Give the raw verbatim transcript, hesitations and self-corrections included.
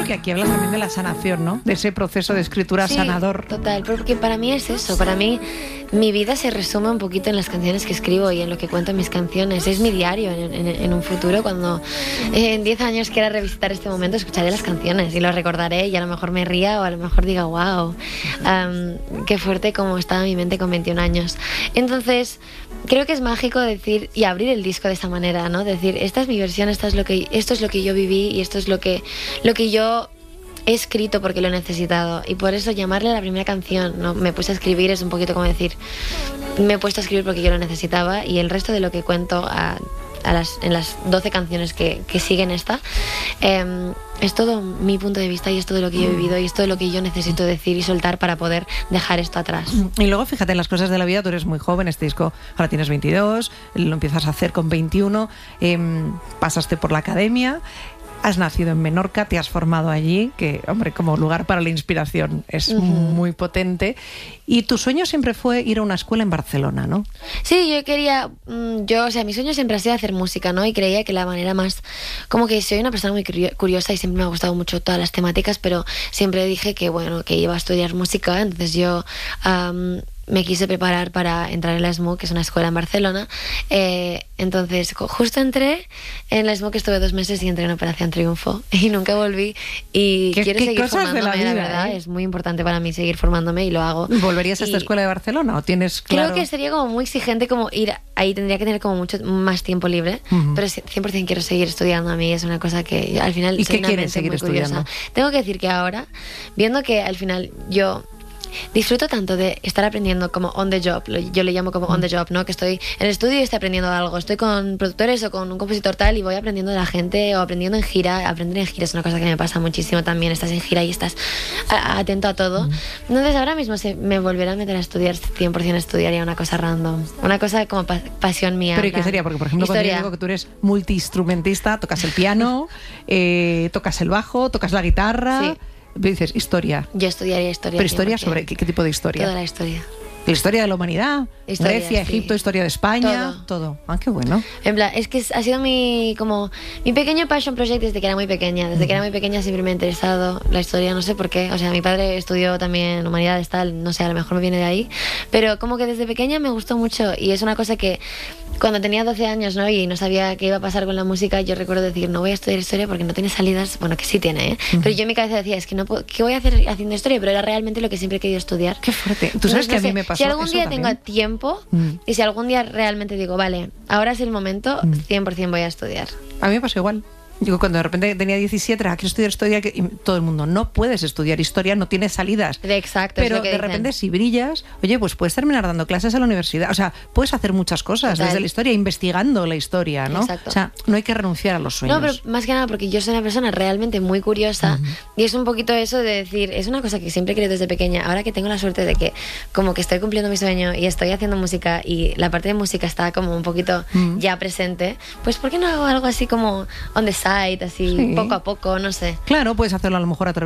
que aquí hablas también de la sanación, ¿no? De ese proceso de escritura sí, sanador. Total, porque para mí es eso. Para mí, mi vida se resume un poquito en las canciones que escribo y en lo que cuento en mis canciones. Es mi diario. En, en, en un futuro, cuando eh, en diez años quiera revisitar este momento, escucharé las canciones y lo recordaré y a lo mejor me ría o a lo mejor diga, wow, um, qué fuerte como estaba mi mente con veintiún años. Entonces, creo que es mágico decir y abrir el disco de esta manera, ¿no? Decir, esta es mi versión, esta es lo que, esto es lo que yo viví y esto es lo que, lo que yo he escrito porque lo he necesitado. Y por eso llamarle a la primera canción, ¿no? Me puse a escribir, es un poquito como decir, me he puesto a escribir porque yo lo necesitaba, y el resto de lo que cuento a, a las, en las doce canciones que, que siguen esta, eh, es todo mi punto de vista y es todo lo que yo he vivido y es todo lo que yo necesito decir y soltar para poder dejar esto atrás. Y luego fíjate en las cosas de la vida, tú eres muy joven, este disco ahora tienes veintidós, lo empiezas a hacer con veintiuno, eh, pasaste por la academia. Has nacido en Menorca, te has formado allí, que, hombre, como lugar para la inspiración es uh-huh. muy potente. Y tu sueño siempre fue ir a una escuela en Barcelona, ¿no? Sí, yo quería, yo, o sea, mi sueño siempre ha sido hacer música, ¿no? Y creía que la manera más, como que soy una persona muy curiosa y siempre me ha gustado mucho todas las temáticas, pero siempre dije que, bueno, que iba a estudiar música, entonces yo... Um, me quise preparar para entrar en la S M U, que es una escuela en Barcelona. Eh, entonces, justo entré en la S M U, que estuve dos meses y entré en Operación Triunfo. Y nunca volví. Y ¿Qué, quiero qué seguir cosas formándome, de la, vida, la verdad. ¿eh? Es muy importante para mí seguir formándome y lo hago. ¿Volverías a esta y escuela de Barcelona o tienes claro? Creo que sería como muy exigente como ir ahí. Tendría que tener como mucho más tiempo libre. Uh-huh. Pero cien por ciento quiero seguir estudiando. A mí es una cosa que yo, al final ¿Y soy qué una quieres mente seguir muy estudiando? curiosa. Tengo que decir que ahora, viendo que al final yo... disfruto tanto de estar aprendiendo como on the job, yo le llamo como on the job, ¿no? Que estoy en el estudio y estoy aprendiendo algo, estoy con productores o con un compositor tal y voy aprendiendo de la gente o aprendiendo en gira. Aprender en gira es una cosa que me pasa muchísimo también, estás en gira y estás a- atento a todo. Entonces ahora mismo se me volverá a meter a estudiar, cien por ciento estudiaría una cosa random, una cosa como pa- pasión mía. ¿Pero y qué sería? Porque por ejemplo historia. Cuando yo digo que tú eres multiinstrumentista, tocas el piano, eh, tocas el bajo, tocas la guitarra... Sí. Dices, historia. Yo estudiaría historia. ¿Pero historia cien por ciento. sobre qué, qué tipo de historia? Toda la historia. La historia de la humanidad, Historia, Grecia, sí. Egipto, historia de España, todo. todo. Ah, qué bueno. En plan, es que ha sido mi como mi pequeño passion project desde que era muy pequeña. Desde que era muy pequeña siempre me ha interesado la historia, no sé por qué. O sea, mi padre estudió también humanidades, tal, no sé, a lo mejor me viene de ahí. Pero como que desde pequeña me gustó mucho y es una cosa que cuando tenía doce años, ¿no? Y no sabía qué iba a pasar con la música, yo recuerdo decir, no voy a estudiar historia porque no tiene salidas. Bueno, que sí tiene, ¿eh? Uh-huh. Pero yo en mi cabeza decía, es que no puedo, ¿qué voy a hacer haciendo historia? Pero era realmente lo que siempre he querido estudiar. Qué fuerte. Tú sabes Entonces, que no sé, a mí me pasó si algún eso día también. tengo tiempo mm. y si algún día realmente digo, vale, ahora es el momento, mm. cien por ciento voy a estudiar. A mí me pasó igual. Digo, cuando de repente tenía diecisiete, era, quiero estudiar historia, y todo el mundo, no puedes estudiar historia, no tienes salidas. Exacto. Pero es lo que de dicen. repente si brillas, oye, pues puedes terminar dando clases a la universidad. O sea, puedes hacer muchas cosas Total. desde la historia, investigando la historia, ¿no? Exacto. O sea, no hay que renunciar a los sueños. No, pero más que nada porque yo soy una persona realmente muy curiosa uh-huh. y es un poquito eso de decir, es una cosa que siempre he querido desde pequeña. Ahora que tengo la suerte de que como que estoy cumpliendo mi sueño y estoy haciendo música y la parte de música está como un poquito uh-huh. ya presente, pues ¿por qué no hago algo así como on the side, así sí. poco a poco, no sé? Claro, puedes hacerlo a lo mejor a través